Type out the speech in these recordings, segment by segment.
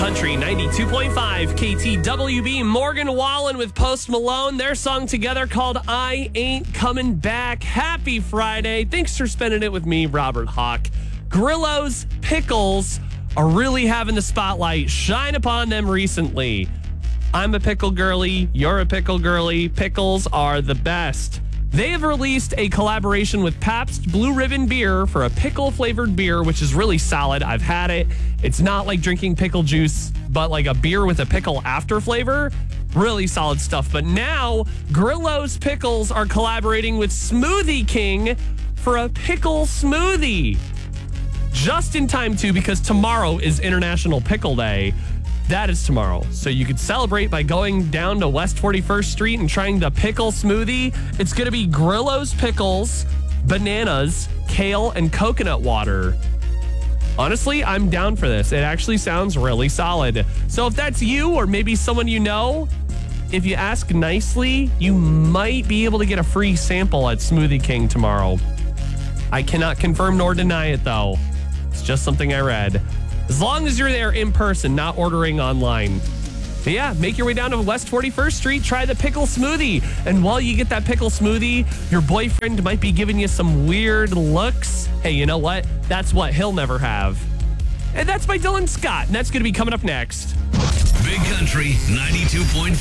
Country 92.5 KTWB. Morgan Wallen with Post Malone. Their song together called I Ain't Coming Back. Happy Friday. Thanks for spending it with me, Robert Hawk. Grillo's Pickles are really having the spotlight shine upon them recently. I'm a pickle girly. You're a pickle girly. Pickles are the best. They have released a collaboration with Pabst Blue Ribbon Beer for a pickle-flavored beer, which is really solid. I've had it. It's not like drinking pickle juice, but like a beer with a pickle after flavor. Really solid stuff. But now, Grillo's Pickles are collaborating with Smoothie King for a pickle smoothie. Just in time, too, because tomorrow is International Pickle Day. That is tomorrow. So you could celebrate by going down to West 41st Street and trying the pickle smoothie. It's going to be Grillo's pickles, bananas, kale, and coconut water. Honestly, I'm down for this. It actually sounds really solid. So if that's you or maybe someone you know, if you ask nicely, you might be able to get a free sample at Smoothie King tomorrow. I cannot confirm nor deny it, though. It's just something I read. As long as you're there in person, not ordering online. But yeah, make your way down to West 41st Street, try the pickle smoothie. And while you get that pickle smoothie, your boyfriend might be giving you some weird looks. Hey, you know what? That's what he'll never have. And that's by Dylan Scott, and that's going to be coming up next. Big Country 92.5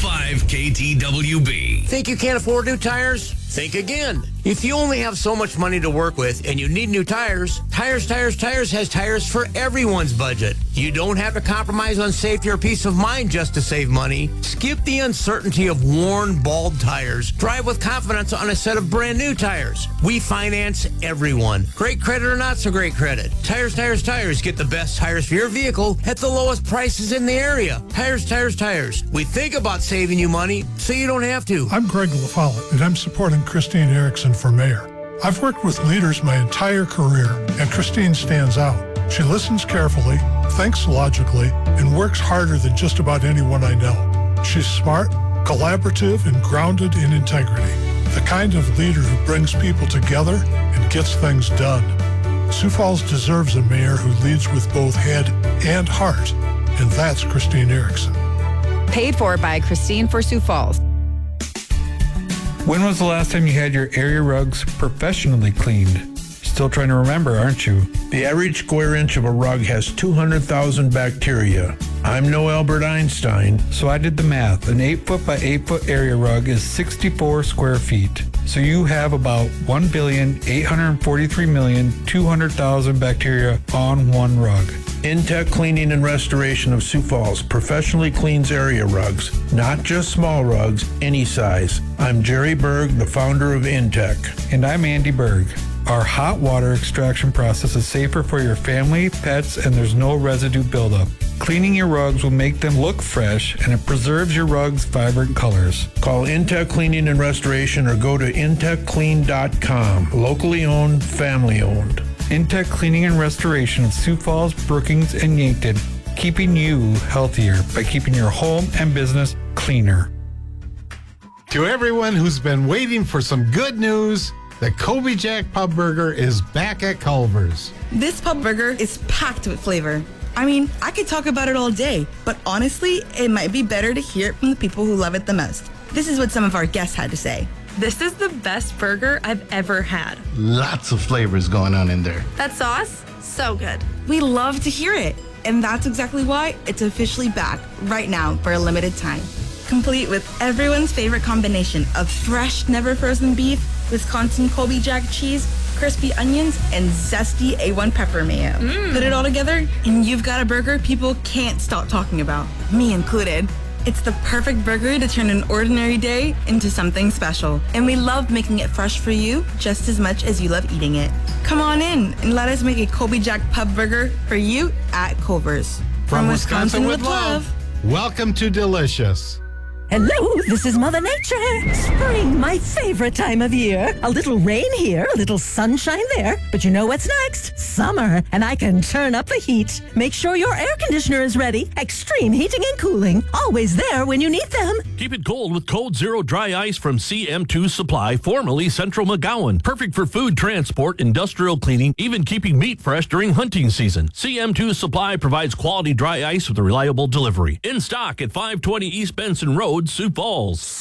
KTWB. Think you can't afford new tires? Think again. If you only have so much money to work with and you need new tires, Tires has tires for everyone's budget. You don't have to compromise on safety or peace of mind just to save money. Skip the uncertainty of worn, bald tires. Drive with confidence on a set of brand new tires. We finance everyone. Great credit or not so great credit. Tires. Get the best tires for your vehicle at the lowest prices in the area. Tires. We think about saving you money so you don't have to. I'm Greg LaFollette, and I'm supporting Christine Erickson for mayor. I've worked with leaders my entire career, and Christine stands out. She listens carefully, thinks logically, and works harder than just about anyone I know. She's smart, collaborative, and grounded in integrity. The kind of leader who brings people together and gets things done. Sioux Falls deserves a mayor who leads with both head and heart, and that's Christine Erickson. Paid for by Christine for Sioux Falls. When was the last time you had your area rugs professionally cleaned? Still trying to remember, aren't you? The average square inch of a rug has 200,000 bacteria. I'm no Albert Einstein. So I did the math. An 8-foot by 8-foot area rug is 64 square feet. So you have about 1,843,200,000 bacteria on one rug. Intech Cleaning and Restoration of Sioux Falls professionally cleans area rugs, not just small rugs, any size. I'm Jerry Berg, the founder of Intech. And I'm Andy Berg. Our hot water extraction process is safer for your family, pets, and there's no residue buildup. Cleaning your rugs will make them look fresh, and it preserves your rugs' vibrant colors. Call Intech Cleaning and Restoration or go to intechclean.com. Locally owned, family owned. Intech Cleaning and Restoration of Sioux Falls, Brookings, and Yankton, keeping you healthier by keeping your home and business cleaner. To everyone who's been waiting for some good news, the Kobe Jack Pub Burger is back at Culver's. This pub burger is packed with flavor. I mean, I could talk about it all day, but honestly, it might be better to hear it from the people who love it the most. This is what some of our guests had to say. This is the best burger I've ever had. Lots of flavors going on in there. That sauce, so good. We love to hear it. And that's exactly why it's officially back right now for a limited time. Complete with everyone's favorite combination of fresh, never frozen beef, Wisconsin Kobe Jack cheese, crispy onions, and zesty A1 pepper mayo. Put it all together, and you've got a burger people can't stop talking about, me included. It's the perfect burger to turn an ordinary day into something special. And we love making it fresh for you just as much as you love eating it. Come on in and let us make a Kobe Jack Pub Burger for you at Culver's. From Wisconsin with love. Welcome to Delicious. Hello, this is Mother Nature. Spring, my favorite time of year. A little rain here, a little sunshine there. But you know what's next? Summer, and I can turn up the heat. Make sure your air conditioner is ready. Extreme heating and cooling. Always there when you need them. Keep it cold with Cold Zero Dry Ice from CM2 Supply, formerly Central McGowan. Perfect for food transport, industrial cleaning, even keeping meat fresh during hunting season. CM2 Supply provides quality dry ice with a reliable delivery. In stock at 520 East Benson Road, Sioux Falls.